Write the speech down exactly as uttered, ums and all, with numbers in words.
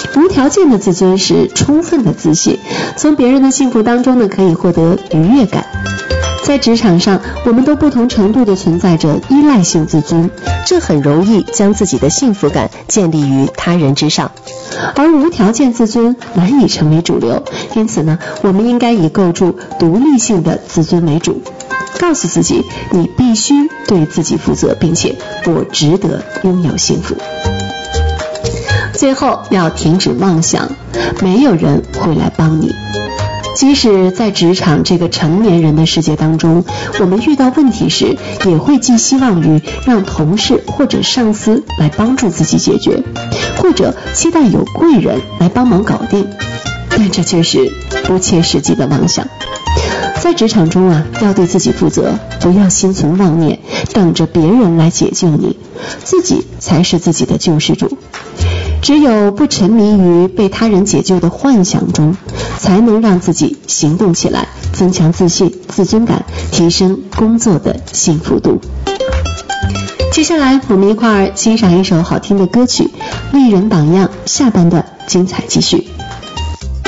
无条件的自尊是充分的自信，从别人的幸福当中呢，可以获得愉悦感。在职场上，我们都不同程度的存在着依赖性自尊， 这很容易将自己的幸福感建立于他人之上， 而无条件自尊难以成为主流。因此呢，我们应该以构筑独立性的自尊为主，告诉自己，你必须对自己负责，并且我值得拥有幸福。最后要停止妄想，没有人会来帮你。即使在职场这个成年人的世界当中，我们遇到问题时，也会寄希望于让同事或者上司来帮助自己解决，或者期待有贵人来帮忙搞定，但这却是不切实际的妄想。在职场中啊，要对自己负责，不要心存妄念，等着别人来解救你，自己才是自己的救世主。只有不沉迷于被他人解救的幻想中，才能让自己行动起来，增强自信、自尊感，提升工作的幸福度。接下来我们一块儿欣赏一首好听的歌曲《丽人榜样》，下半段精彩继续。